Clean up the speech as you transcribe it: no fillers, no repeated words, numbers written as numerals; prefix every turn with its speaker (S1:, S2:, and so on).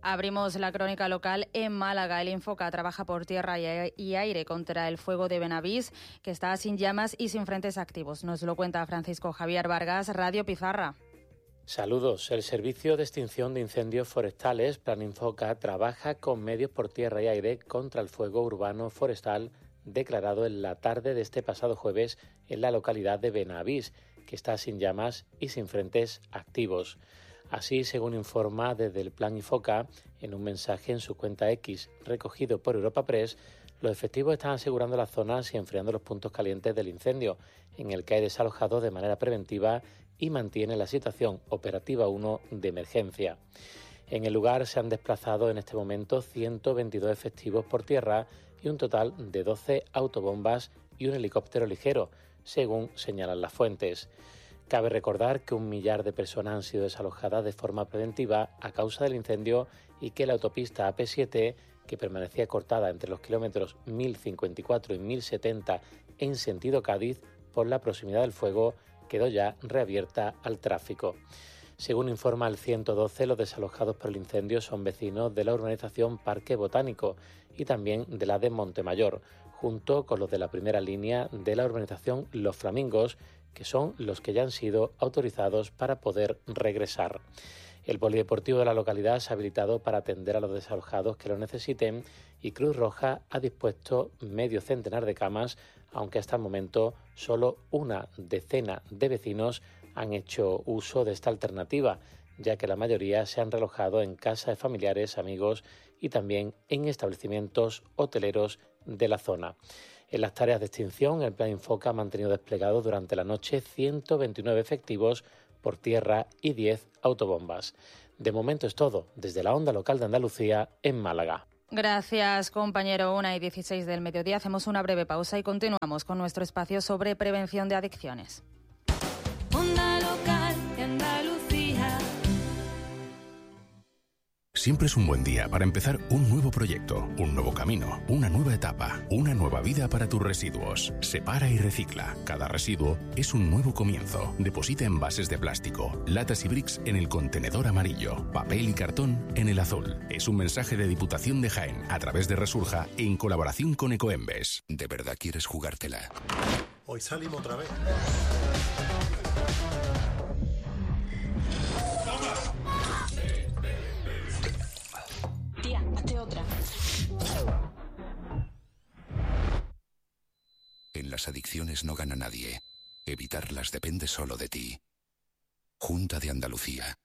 S1: Abrimos la crónica local en Málaga. El Infoca trabaja por tierra y aire contra el fuego de Benavís, que está sin llamas y sin frentes activos. Nos lo cuenta Francisco Javier Vargas, Radio Pizarra.
S2: Saludos. El Servicio de Extinción de Incendios Forestales, Plan Infoca, trabaja con medios por tierra y aire contra el fuego urbano forestal declarado en la tarde de este pasado jueves en la localidad de Benavís, que está sin llamas y sin frentes activos. Así, según informa desde el Plan Infoca, en un mensaje en su cuenta X recogido por Europa Press, los efectivos están asegurando las zonas y enfriando los puntos calientes del incendio, en el que hay desalojados de manera preventiva y mantiene la situación operativa 1 de emergencia. En el lugar se han desplazado en este momento 122 efectivos por tierra y un total de 12 autobombas y un helicóptero ligero, según señalan las fuentes. Cabe recordar que 1 millar de personas han sido desalojadas de forma preventiva a causa del incendio y que la autopista AP7, que permanecía cortada entre los kilómetros 1054 y 1070 en sentido Cádiz por la proximidad del fuego, quedó ya reabierta al tráfico. Según informa el 112, los desalojados por el incendio son vecinos de la urbanización Parque Botánico y también de la de Montemayor, junto con los de la primera línea de la urbanización Los Flamingos, que son los que ya han sido autorizados para poder regresar. El polideportivo de la localidad se ha habilitado para atender a los desalojados que lo necesiten y Cruz Roja ha dispuesto medio centenar de camas, aunque hasta el momento solo una decena de vecinos han hecho uso de esta alternativa, ya que la mayoría se han relojado en casa de familiares, amigos y también en establecimientos hoteleros de la zona. En las tareas de extinción, el Plan Infoca ha mantenido desplegados durante la noche 129 efectivos por tierra y 10 autobombas. De momento es todo, desde la onda local de Andalucía en Málaga.
S1: Gracias, compañero. 1:16 del mediodía. Hacemos una breve pausa y continuamos con nuestro espacio sobre prevención de adicciones.
S3: Onda local de Andalucía.
S4: Siempre es un buen día para empezar un nuevo proyecto, un nuevo camino, una nueva etapa, una nueva vida para tus residuos. Separa y recicla. Cada residuo es un nuevo comienzo. Deposita envases de plástico, latas y bricks en el contenedor amarillo, papel y cartón en el azul. Es un mensaje de Diputación de Jaén a través de Resurja en colaboración con Ecoembes. ¿De verdad quieres jugártela?
S5: Hoy salimos otra vez.
S3: Tía, hazte otra.
S4: En las adicciones no gana nadie. Evitarlas depende solo de ti. Junta de Andalucía.